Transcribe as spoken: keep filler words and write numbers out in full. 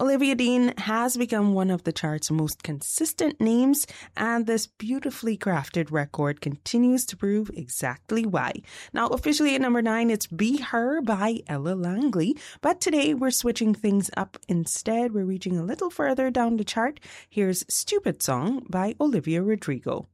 Olivia Dean has become one of the chart's most consistent names, and this beautifully crafted record continues to prove exactly why. Now, officially at number nine, it's Be Her by Ella Langley, but today we're switching things up. Instead, we're reaching a little further down the chart. Here's Stupid Song by Olivia Rodrigo.